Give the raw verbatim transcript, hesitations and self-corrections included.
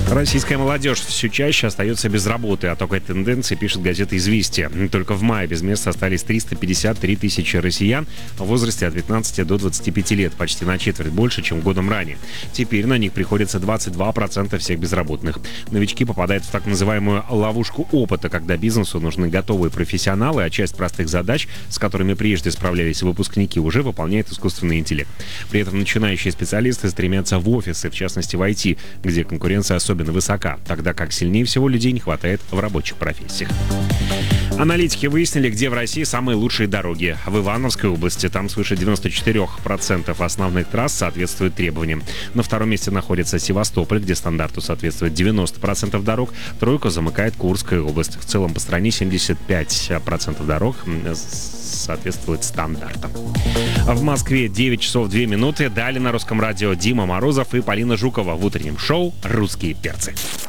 Российская молодежь все чаще остается без работы. О такой тенденции пишет газета «Известия». Только в мае без мест остались триста пятьдесят три тысячи россиян в возрасте от пятнадцати до двадцати пяти лет, почти на четверть больше, чем годом ранее. Теперь на них приходится двадцать два процента всех безработных. Новички попадают в так называемую ловушку опыта, когда бизнесу нужны готовые профессионалы, а часть простых задач, с которыми прежде справлялись выпускники, уже выполняет искусственный интеллект. При этом начинающие специалисты стремятся в офисы, в частности в ай ти, где конкуренция особенно высока, тогда как сильнее всего людей не хватает в рабочих профессиях. Аналитики выяснили, где в России самые лучшие дороги. В Ивановской области там свыше девяноста четырёх процентов основных трасс соответствуют требованиям. На втором месте находится Севастополь, где стандарту соответствует девяносто процентов дорог. Тройку замыкает Курская область. В целом по стране семьдесят пять процентов дорог соответствует стандартам. В Москве девять часов две минуты. Далее на Русском радио Дима Морозов и Полина Жукова в утреннем шоу «Русские перцы».